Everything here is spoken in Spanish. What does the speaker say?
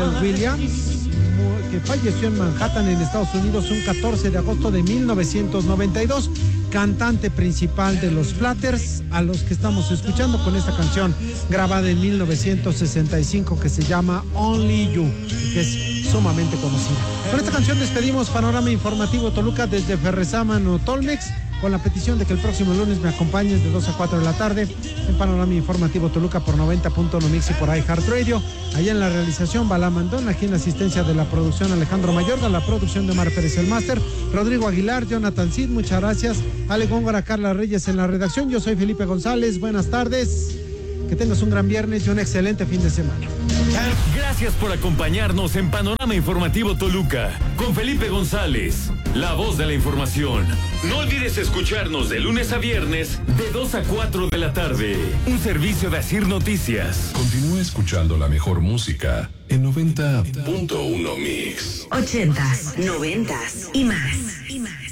Pharrell Williams, que falleció en Manhattan, en Estados Unidos, un 14 de agosto de 1992, cantante principal de los Platters, a los que estamos escuchando con esta canción grabada en 1965 que se llama Only You, que es sumamente conocida. Con esta canción despedimos Panorama Informativo Toluca desde Ferrezámano, Tolmex, con la petición de que el próximo lunes me acompañes de 2 a 4 de la tarde en Panorama Informativo Toluca por 90.1 Mix y por iHeartRadio. Allá en la realización, Balá Mandón, aquí en la asistencia de la producción, Alejandro Mayorga, la producción de Omar Pérez el Máster, Rodrigo Aguilar, Jonathan Cid, muchas gracias, Ale Góngora, Carla Reyes en la redacción. Yo soy Felipe González, buenas tardes, que tengas un gran viernes y un excelente fin de semana. Gracias por acompañarnos en Panorama Informativo Toluca con Felipe González, la voz de la información. No olvides escucharnos de lunes a viernes de 2 a 4 de la tarde. Un servicio de Asir Noticias. Continúa escuchando la mejor música en 90.1 Mix. 80s, 90s y más.